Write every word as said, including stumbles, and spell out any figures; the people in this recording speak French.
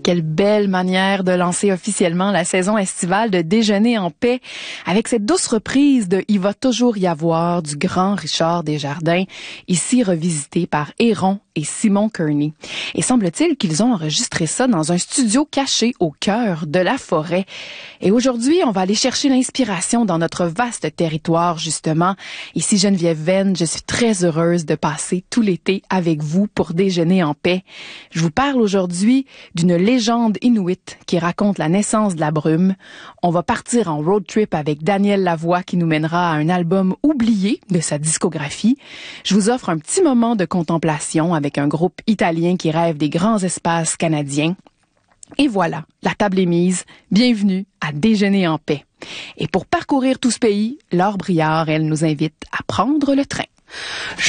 Quelle belle manière de lancer officiellement la saison estivale de Déjeuner en paix avec cette douce reprise de Il va toujours y avoir du grand Richard Desjardins, ici revisité par Héron et Simon Kearney. Et semble-t-il qu'ils ont enregistré ça dans un studio caché au cœur de la forêt. Et aujourd'hui, on va aller chercher l'inspiration dans notre vaste territoire, justement. Ici Geneviève Venn, je suis très heureuse de passer tout l'été avec vous pour Déjeuner en paix. Je vous parle aujourd'hui d'une légende inuite qui raconte la naissance de la brume. On va partir en road trip avec Daniel Lavoie qui nous mènera à un album oublié de sa discographie. Je vous offre un petit moment de contemplation avec un groupe italien qui rêve des grands espaces canadiens. Et voilà, la table est mise. Bienvenue à Déjeuner en paix. Et pour parcourir tout ce pays, Laure Briard, elle nous invite à prendre le train.